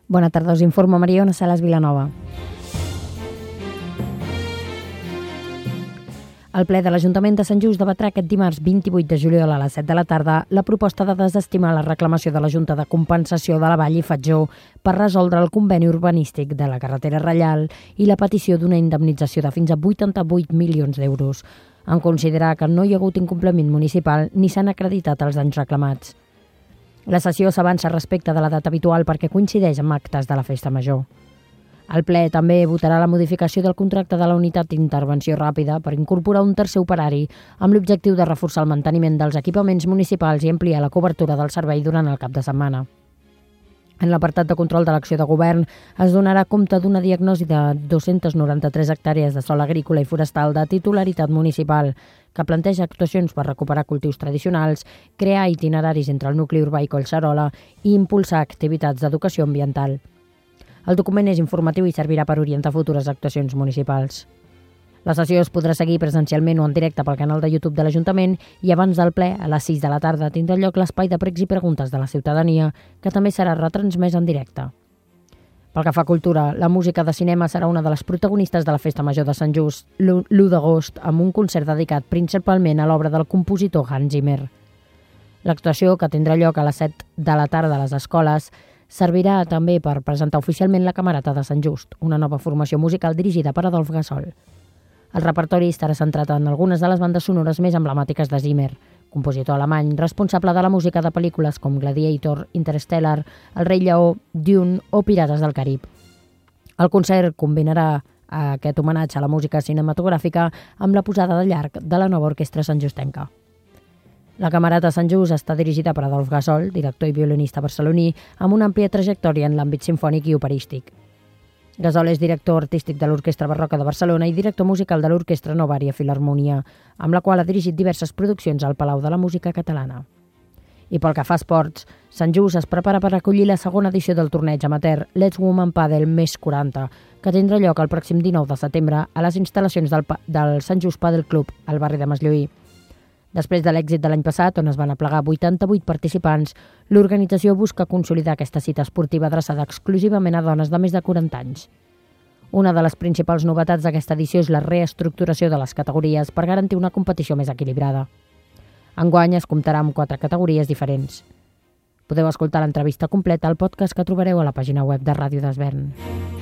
Bona tarda, us informa Mariona Salas Vilanova. El ple de l'Ajuntament de Sant Just debatrà aquest dimarts 28 de juliol a les 7 de la tarda la proposta de desestimar la reclamació de la Junta de Compensació de la Vall i Fatjó per resoldre el conveni urbanístic de la carretera Reial i la petició d'una indemnització de fins a 88 milions d'euros, en considerar que no hi ha hagut incompliment municipal ni s'han acreditat els danys reclamats. La sessió s'avança respecte de la data habitual perquè coincideix amb actes de la Festa Major. El ple també votarà la modificació del contracte de la unitat d'intervenció ràpida per incorporar un tercer operari amb l'objectiu de reforçar el manteniment dels equipaments municipals i ampliar la cobertura del servei durant el cap de setmana. En l'apartat de control de l'acció de govern es donarà compte d'una diagnosi de 293 hectàrees de sòl agrícola i forestal de titularitat municipal que planteja actuacions per recuperar cultius tradicionals, crear itineraris entre el nucli urbà i Collserola i impulsar activitats d'educació ambiental. El document és informatiu i servirà per orientar futures actuacions municipals. La sessió es podrà seguir presencialment o en directe pel canal de YouTube de l'Ajuntament i abans del ple, a les 6 de la tarda, tindrà lloc l'espai de pregs i preguntes de la ciutadania, que també serà retransmès en directe. Pel que fa a cultura, la música de cinema serà una de les protagonistes de la Festa Major de Sant Just, l'1 d'agost, amb un concert dedicat principalment a l'obra del compositor Hans Zimmer. L'actuació, que tindrà lloc a les 7 de la tarda a les escoles, servirà també per presentar oficialment la Camerata de Sant Just, una nova formació musical dirigida per Adolf Gassol. El repertori estarà centrat en algunes de les bandes sonores més emblemàtiques de Zimmer, compositor alemany responsable de la música de pel·lícules com Gladiator, Interstellar, El rei lleó, Dune o Pirates del Carib. El concert combinarà aquest homenatge a la música cinematogràfica amb la posada de llarg de la nova orquestra santjustenca. La Camerata Sant Just està dirigida per Adolf Gassol, director i violinista barceloní, amb una àmplia trajectòria en l'àmbit simfònic i operístic. Gassol és director artístic de l'Orquestra Barroca de Barcelona i director musical de l'Orquestra Novària Filharmonia, amb la qual ha dirigit diverses produccions al Palau de la Música Catalana. I pel que fa a esports, Sant Just es prepara per acollir la segona edició del torneig amateur Let's Women Padel Més 40, que tindrà lloc el pròxim 19 de setembre a les instal·lacions del Sant Just Padel Club, al barri de Maslleuí. Després de l'èxit de l'any passat, on es van aplegar 88 participants, l'organització busca consolidar aquesta cita esportiva adreçada exclusivament a dones de més de 40 anys. Una de les principals novetats d'aquesta edició és la reestructuració de les categories per garantir una competició més equilibrada. Enguany es comptarà amb 4 categories diferents. Podeu escoltar l'entrevista completa al podcast que trobareu a la pàgina web de Ràdio d'Esvern.